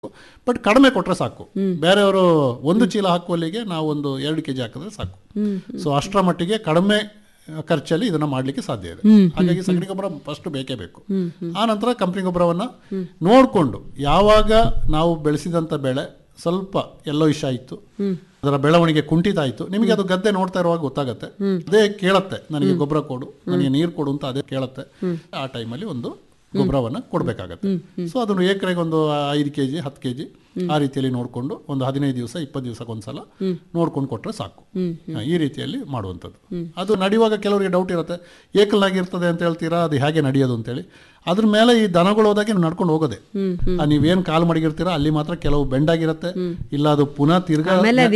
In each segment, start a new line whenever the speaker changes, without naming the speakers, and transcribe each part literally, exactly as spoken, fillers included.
But ಕಡಿಮೆ ಕೊಟ್ಟರೆ ಸಾಕು. ಬೇರೆಯವರು ಒಂದು ಚೀಲ ಹಾಕುವಲ್ಲಿಗೆ ನಾವು ಒಂದು ಎರಡು ಕೆ ಜಿ ಹಾಕಿದ್ರೆ ಸಾಕು. ಸೊ ಅಷ್ಟರ ಮಟ್ಟಿಗೆ ಕಡಿಮೆ ಖರ್ಚಲ್ಲಿ ಇದನ್ನ ಮಾಡಲಿಕ್ಕೆ ಸಾಧ್ಯ ಇದೆ. ಹಾಗಾಗಿ ಸಗಣಿ ಗೊಬ್ಬರ ಫಸ್ಟ್ ಬೇಕೇ ಬೇಕು. ಆ ನಂತರ ಕಂಪನಿ ಗೊಬ್ಬರವನ್ನು ನೋಡಿಕೊಂಡು ಯಾವಾಗ ನಾವು ಬೆಳೆಸಿದಂಥ ಬೆಳೆ ಸ್ವಲ್ಪ ಎಲ್ಲೋ ಇಷ್ಟ ಆಯಿತು, ಅದರ ಬೆಳವಣಿಗೆ ಕುಂಠಿತ ಆಯಿತು, ನಿಮಗೆ ಅದು ಗದ್ದೆ ನೋಡ್ತಾ ಇರುವಾಗ ಗೊತ್ತಾಗುತ್ತೆ. ಅದೇ ಕೇಳತ್ತೆ, ನನಗೆ ಗೊಬ್ಬರ ಕೊಡು, ನನಗೆ ನೀರು ಕೊಡು ಅಂತ ಅದೇ ಕೇಳತ್ತೆ. ಆ ಟೈಮಲ್ಲಿ ಒಂದು ಗೊಬ್ಬರವನ್ನು ಕೊಡಬೇಕಾಗತ್ತೆ. ಸೊ ಅದನ್ನು ಎಕರೆಗೆ ಒಂದು ಐದು ಕೆ ಜಿ ಹತ್ತು ಕೆ ಜಿ ಆ ರೀತಿಯಲ್ಲಿ ನೋಡಿಕೊಂಡು ಒಂದು ಹದಿನೈದು ದಿವಸ ಇಪ್ಪತ್ತು ದಿವಸಕ್ಕೊಂದ್ಸಲ ನೋಡ್ಕೊಂಡು ಕೊಟ್ಟರೆ ಸಾಕು. ಈ ರೀತಿಯಲ್ಲಿ ಮಾಡುವಂಥದ್ದು. ಅದು ನಡೆಯುವಾಗ ಕೆಲವರಿಗೆ ಡೌಟ್ ಇರುತ್ತೆ, ಏಕಲ್ನಾಗಿರ್ತದೆ ಅಂತ ಹೇಳ್ತೀರಾ, ಅದು ಹೇಗೆ ನಡೆಯೋದು ಅಂತೇಳಿ. ಅದ್ರ ಮೇಲೆ ಈ ದನಗಳು ಹೋದಾಗೆ ನಡ್ಕೊಂಡು ಹೋಗೋದೆ. ನೀವೇನು ಕಾಲು ಮಡಗಿರ್ತೀರಾ ಅಲ್ಲಿ ಮಾತ್ರ ಕೆಲವು ಬೆಂಡಾಗಿರುತ್ತೆ, ಇಲ್ಲ ಅದು ಪುನಃ ತಿರ್ಗಾ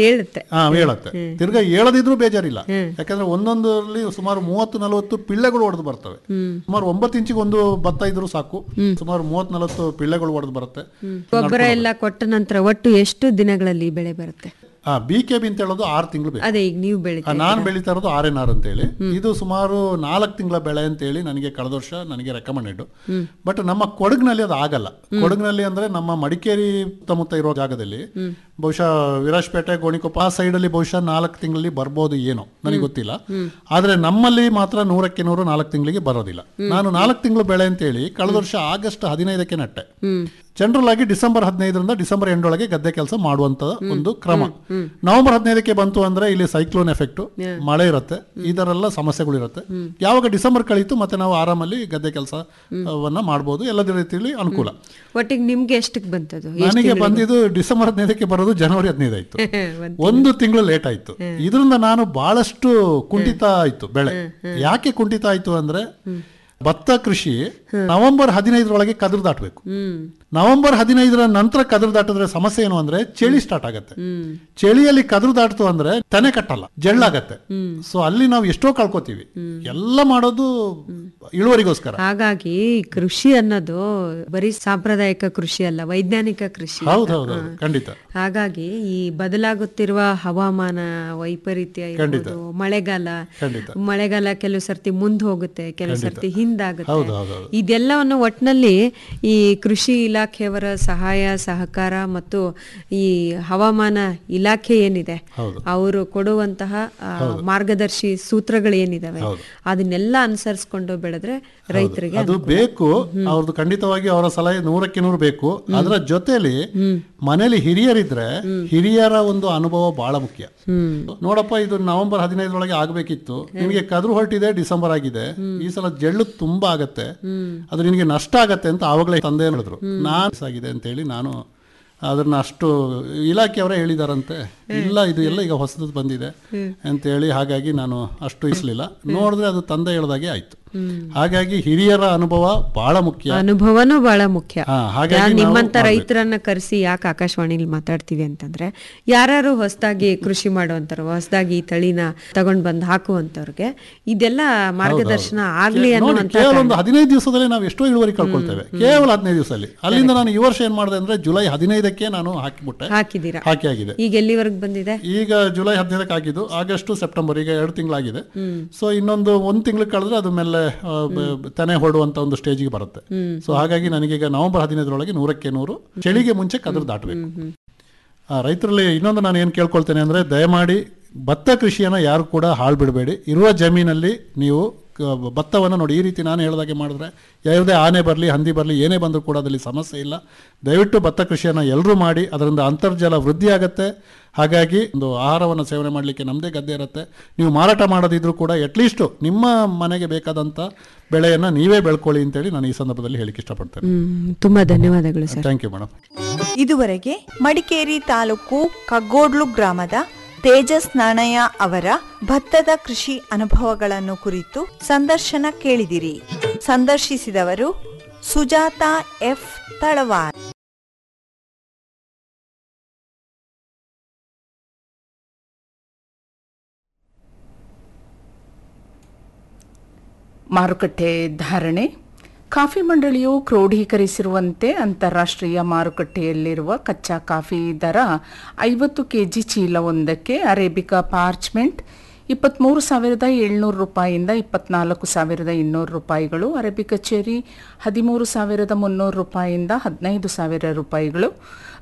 ಹಾ ಹೇಳತ್ತೆ. ತಿರ್ಗಾ ಹೇಳದಿದ್ರು ಬೇಜಾರಿಲ್ಲ, ಯಾಕಂದ್ರೆ ಒಂದೊಂದರಲ್ಲಿ ಸುಮಾರು ಮೂವತ್ತು ನಲವತ್ತು ಪಿಳ್ಳೆಗಳು ಹೊಡೆದು ಬರ್ತವೆ. ಸುಮಾರು ಒಂಬತ್ತು ಇಂಚಿಗೆ ಒಂದು ಭತ್ತ ಇದ್ರು ಸಾಕು, ಸುಮಾರು ಮೂವತ್ ನಲವತ್ತು ಪಿಳ್ಳೆಗಳು ಹೊಡೆದು ಬರುತ್ತೆ.
ಗೊಬ್ಬರ ಎಲ್ಲ ಕೊಟ್ಟ ನಂತರ ಒಟ್ಟು ಎಷ್ಟು ದಿನಗಳಲ್ಲಿ ಬೆಳೆ ಬರುತ್ತೆ?
ಹಾ ಬಿ ಕೆ ಬಿ ಅಂತ ಹೇಳೋದು ಆರು ತಿಂಗಳು ಬೇಕು.
ಅದೇ ಈಗ ನೀವು ಬೆಳೆ
ನಾನು ಬೆಳೀತಾ ಇರೋದು ಆರ್ ಎನ್ ಆರ್ ಅಂತ ಹೇಳಿ. ಇದು ಸುಮಾರು ನಾಲ್ಕು ತಿಂಗಳ ಬೆಳೆ ಅಂತ ಹೇಳಿ ನನಗೆ ಕಳೆದ ವರ್ಷ ನನಗೆ ರೆಕಮೆಂಡೆಡ್. ಬಟ್ ನಮ್ಮ ಕೊಡಗಿನಲ್ಲಿ ಅದು ಆಗಲ್ಲ. ಕೊಡಗಿನಲ್ಲಿ ಅಂದ್ರೆ ನಮ್ಮ ಮಡಿಕೇರಿ ಸುತ್ತಮುತ್ತ ಇರೋ ಜಾಗದಲ್ಲಿ ಬಹುಶಃ ವಿರಾಜಪೇಟೆ ಗೋಣಿಕೊಪ್ಪ ಆ ಸೈಡಲ್ಲಿ ಬಹುಶಃ ನಾಲ್ಕು ತಿಂಗಳಲ್ಲಿ ಬರ್ಬೋದು, ಏನೋ ನನಗೆ ಗೊತ್ತಿಲ್ಲ. ಆದ್ರೆ ನಮ್ಮಲ್ಲಿ ಮಾತ್ರ ನೂರಕ್ಕೆ ನೂರು ನಾಲ್ಕು ತಿಂಗಳಿಗೆ ಬರೋದಿಲ್ಲ. ನಾನು ನಾಲ್ಕು ತಿಂಗಳು ಬೆಳೆ ಅಂತ ಹೇಳಿ ಕಳೆದ ವರ್ಷ ಆಗಸ್ಟ್ ಹದಿನೈದಕ್ಕೆ ನಟ್ಟೆ. ಜನರಲ್ ಆಗಿ ಡಿಸೆಂಬರ್ ಹದಿನೈದರಿಂದ ಡಿಸೆಂಬರ್ ಎಂಟರೊಳಗೆ ಗದ್ದೆ ಕೆಲಸ ಮಾಡುವಂತ ಒಂದು ಕ್ರಮ. ನವೆಂಬರ್ ಹದಿನೈದಕ್ಕೆ ಬಂತು ಅಂದ್ರೆ ಇಲ್ಲಿ ಸೈಕ್ಲೋನ್ ಎಫೆಕ್ಟ್, ಮಳೆ ಇರುತ್ತೆ, ಇದರೆಲ್ಲ ಸಮಸ್ಯೆಗಳು ಇರುತ್ತೆ. ಯಾವಾಗ ಡಿಸೆಂಬರ್ ಕಳೀತು ಮತ್ತೆ ನಾವು ಆರಾಮಲ್ಲಿ ಗದ್ದೆ ಕೆಲಸವನ್ನ ಮಾಡಬಹುದು, ಎಲ್ಲದ ರೀತಿಯಲ್ಲಿ ಅನುಕೂಲ.
ಒಟ್ಟಿಗೆ ನಿಮ್ಗೆ ಎಷ್ಟಕ್ಕೆ ಬಂತದು?
ನನಗೆ ಬಂದಿದ್ದು ಡಿಸೆಂಬರ್ ಹದಿನೈದಕ್ಕೆ ಬರೋದು ಜನವರಿ ಹದಿನೈದು ಆಯ್ತು. ಒಂದು ತಿಂಗಳು ಲೇಟ್ ಆಯ್ತು. ಇದರಿಂದ ನಾನು ಬಹಳಷ್ಟು ಕುಂಠಿತ ಆಯ್ತು ಬೆಳೆ. ಯಾಕೆ ಕುಂಠಿತ ಆಯ್ತು ಅಂದ್ರೆ ಭತ್ತ ಕೃಷಿ ನವೆಂಬರ್ ಹದಿನೈದರೊಳಗೆ ಕದ್ರು ದಾಟಬೇಕು. ನವೆಂಬರ್ ಹದಿನೈದರ ನಂತರ ಕದ್ರು ದಾಟಿದ್ರೆ ಸಮಸ್ಯೆ ಏನು ಅಂದ್ರೆ ಚಳಿ ಸ್ಟಾರ್ಟ್ ಆಗತ್ತೆ. ಚಳಿಯಲ್ಲಿ ಕದ್ರು ದಾಟ್ತು ಅಂದ್ರೆ ತೆನೆ ಕಟ್ಟಲ್ಲ, ಜಳ್ಳಾಗತ್ತೆ. ಸೊ ಅಲ್ಲಿ ನಾವು ಎಷ್ಟೋ ಕಳ್ಕೊತೀವಿ. ಎಲ್ಲ ಮಾಡೋದು ಇಳುವರಿಗೋಸ್ಕರ.
ಹಾಗಾಗಿ ಕೃಷಿ ಅನ್ನೋದು ಬರೀ ಸಾಂಪ್ರದಾಯಿಕ ಕೃಷಿ ಅಲ್ಲ, ವೈಜ್ಞಾನಿಕ ಕೃಷಿ.
ಹೌದೌದು, ಖಂಡಿತ.
ಹಾಗಾಗಿ ಈ ಬದಲಾಗುತ್ತಿರುವ ಹವಾಮಾನ ವೈಪರೀತ್ಯ ಇರ್ಬೋದು, ಮಳೆಗಾಲ ಮಳೆಗಾಲ ಕೆಲವು ಸರ್ತಿ ಮುಂದೆ ಹೋಗುತ್ತೆ, ಕೆಲವು ಸರ್ತಿ ಹಿಂದಾಗುತ್ತೆ. ಇದೆಲ್ಲವನ್ನು ಒಟ್ಟಿನಲ್ಲಿ ಈ ಕೃಷಿ ಇಲಾಖೆಯವರ ಸಹಾಯ ಸಹಕಾರ ಮತ್ತು ಈ ಹವಾಮಾನ ಇಲಾಖೆ ಏನಿದೆ ಅವರು ಕೊಡುವಂತಹ ಮಾರ್ಗದರ್ಶಿ ಸೂತ್ರಗಳು ಏನಿದಾವೆ ಅದನ್ನೆಲ್ಲ ಅನುಸರಿಸಿಕೊಂಡು ಬೆಳೆದ್ರೆ ರೈತರಿಗೆ
ಅದು ಬೇಕು. ಅವ್ರದ್ದು ಖಂಡಿತವಾಗಿ ಅವರ ಸಲಹೆ ನೂರಕ್ಕೆ ನೂರು ಬೇಕು. ಅದರ ಜೊತೆಲಿ ಮನೇಲಿ ಹಿರಿಯರಿದ್ರೆ ಹಿರಿಯರ ಒಂದು ಅನುಭವ ಬಹಳ ಮುಖ್ಯ. ನೋಡಪ್ಪ, ಇದು ನವೆಂಬರ್ ಹದಿನೈದರೊಳಗೆ ಆಗ್ಬೇಕಿತ್ತು, ನಿಮಗೆ ಕದ್ರು ಹೊರಟಿದೆ, ಡಿಸೆಂಬರ್ ಆಗಿದೆ, ಈ ಸಲ ಜಳ್ಳು ತುಂಬಾ ಆಗತ್ತೆ, ಅದು ನಿನಗೆ ನಷ್ಟ ಆಗತ್ತೆ ಅಂತ ಆವಾಗಲೇ ತಂದೆ ಹೇಳಿದ್ರು. ನಾನು ಆಗಿದೆ ಅಂತ ಹೇಳಿ ನಾನು ಅದನ್ನ ಅಷ್ಟು ಇಲಾಖೆಯವರೇ ಹೇಳಿದಾರಂತೆ. ಇಲ್ಲ, ಇದು ಎಲ್ಲ ಈಗ ಹೊಸದು ಬಂದಿದೆ ಅಂತ ಹೇಳಿ, ಹಾಗಾಗಿ ನಾನು ಅಷ್ಟು ಇಸ್ಲಿಲ್ಲ. ನೋಡಿದ್ರೆ ಅದು ತಂದೆ ಹೇಳ್ದಾಗೆ ಆಯ್ತು. ಹಾಗಾಗಿ ಹಿರಿಯರ ಅನುಭವ ಬಹಳ ಮುಖ್ಯ,
ಅನುಭವನೂ ಬಹಳ ಮುಖ್ಯ.
ಹಾಗಾಗಿ
ನಿಮ್ಮಂತ ರೈತರನ್ನ ಕರೆಸಿ ಯಾಕೆ ಆಕಾಶವಾಣಿಲಿ ಮಾತಾಡ್ತೀವಿ ಅಂತಂದ್ರೆ, ಯಾರು ಹೊಸದಾಗಿ ಕೃಷಿ ಮಾಡುವಂತಾರ, ಹೊಸದಾಗಿ ಈ ತಳಿನ ತಗೊಂಡ್ ಬಂದು ಹಾಕುವಂತವ್ರಿಗೆ ಇದೆಲ್ಲ ಮಾರ್ಗದರ್ಶನ ಆಗ್ಲಿ ಅನ್ನುವಂತ.
ಕೇವಲ ಒಂದು ಹದಿನೈದು ದಿವಸದಲ್ಲಿ ನಾವು ಎಷ್ಟೋ ಇಳುವರಿ ಕಳ್ಕೊಳ್ತೇವೆ, ಕೇವಲ ಹದಿನೈದು ದಿವಸದಲ್ಲಿ. ಅಲ್ಲಿಂದ ನಾನು ಈ ವರ್ಷ ಏನ್ ಮಾಡಿದೆ ಅಂದ್ರೆ ಜುಲೈ ಹದಿನೈದಕ್ಕೆ ನಾನು ಹಾಕಿಬಿಟ್ಟೆ.
ಹಾಕಿದೀರಾ?
ಹಾಕಿ ಆಗಿದೆ.
ಈಗ ಎಲ್ಲಿವರೆಗೆ ಬಂದಿದೆ?
ಈಗ ಜುಲೈ ಹದಿನೈದಕ್ಕೆ ಆಗಿದ್ದು, ಆಗಸ್ಟ್ ಸೆಪ್ಟೆಂಬರ್, ಈಗ ಎರಡು ತಿಂಗಳಾಗಿದೆ. ಸೊ ಇನ್ನೊಂದು ಒಂದ್ ತಿಂಗಳು ಕಳೆದ್ರೆ ಅದು ಮೇಲೆ ತೆನೆ ಹೊಡುವಂತ ಒಂದು ಸ್ಟೇಜ್ಗೆ ಬರುತ್ತೆ. ಸೊ ಹಾಗಾಗಿ ನನಗೀಗ ನವೆಂಬರ್ ಹದಿನೈದರೊಳಗೆ ನೂರಕ್ಕೆ ನೂರು ಚಳಿಗೆ ಮುಂಚೆ ಕದ್ರು ದಾಟಬೇಕು. ರೈತರಲ್ಲಿ ಇನ್ನೊಂದು ನಾನು ಏನು ಕೇಳ್ಕೊಳ್ತೇನೆ ಅಂದ್ರೆ, ದಯಮಾಡಿ ಭತ್ತ ಕೃಷಿಯನ್ನು ಯಾರು ಕೂಡ ಹಾಳು ಬಿಡಬೇಡಿ. ಇರುವ ಜಮೀನಲ್ಲಿ ನೀವು ಭತ್ತವನ್ನು ನೋಡಿ, ಈ ರೀತಿ ನಾನು ಹೇಳಿದಾಗೆ ಮಾಡಿದ್ರೆ ಯಾವುದೇ ಆನೆ ಬರಲಿ, ಹಂದಿ ಬರಲಿ, ಏನೇ ಬಂದರೂ ಕೂಡ ಅದರಲ್ಲಿ ಸಮಸ್ಯೆ ಇಲ್ಲ. ದಯವಿಟ್ಟು ಭತ್ತ ಕೃಷಿಯನ್ನು ಎಲ್ಲರೂ ಮಾಡಿ, ಅದರಿಂದ ಅಂತರ್ಜಲ ವೃದ್ಧಿ ಆಗುತ್ತೆ. ಹಾಗಾಗಿ ಒಂದು ಆಹಾರವನ್ನು ಸೇವನೆ ಮಾಡಲಿಕ್ಕೆ ನಮ್ಮದೇ ಗದ್ದೆ ಇರುತ್ತೆ. ನೀವು ಮಾರಾಟ ಮಾಡೋದಿದ್ರು ಕೂಡ ಅಟ್ಲೀಸ್ಟು ನಿಮ್ಮ ಮನೆಗೆ ಬೇಕಾದಂಥ ಬೆಳೆಯನ್ನು ನೀವೇ ಬೆಳ್ಕೊಳ್ಳಿ ಅಂತೇಳಿ ನಾನು ಈ ಸಂದರ್ಭದಲ್ಲಿ ಹೇಳಿಕ್ಕೆ ಇಷ್ಟಪಡ್ತೇನೆ.
ತುಂಬಾ ಧನ್ಯವಾದಗಳು ಸರ್.
Thank you madam.
ಇದುವರೆಗೆ ಮಡಿಕೇರಿ ತಾಲೂಕು ಕಗ್ಗೋಡ್ಲು ಗ್ರಾಮದ ತೇಜಸ್ ನಾಣಯ್ಯ ಅವರ ಭತ್ತದ ಕೃಷಿ ಅನುಭವಗಳನ್ನು ಕುರಿತು ಸಂದರ್ಶನ ಕೇಳಿದಿರಿ. ಸಂದರ್ಶಿಸಿದವರು ಸುಜಾತಾ ಎಫ್ ತಳವಾರ್.
ಮಾರುಕಟ್ಟೆ ಧಾರಣೆ. ಕಾಫಿ ಮಂಡಳಿಯು ಕ್ರೋಢೀಕರಿಸಿರುವಂತೆ ಅಂತಾರಾಷ್ಟ್ರೀಯ ಮಾರುಕಟ್ಟೆಯಲ್ಲಿರುವ ಕಚ್ಚಾ ಕಾಫಿ ದರ ಐವತ್ತು ಕೆಜಿ ಚೀಲವೊಂದಕ್ಕೆ ಅರೇಬಿಕಾ ಪಾರ್ಚ್ಮೆಂಟ್ ಇಪ್ಪತ್ತ್ಮೂರು ಸಾವಿರದ ಏಳ್ನೂರು ರೂಪಾಯಿಯಿಂದ ಇಪ್ಪತ್ನಾಲ್ಕು ಸಾವಿರದ ಇನ್ನೂರು ರೂಪಾಯಿಗಳು, ಅರೇಬಿಕಾ ಚೆರಿ ಹದಿಮೂರು ಸಾವಿರದ ಮುನ್ನೂರು ರೂಪಾಯಿಯಿಂದ ಹದಿನೈದು ಸಾವಿರ ರೂಪಾಯಿಗಳು,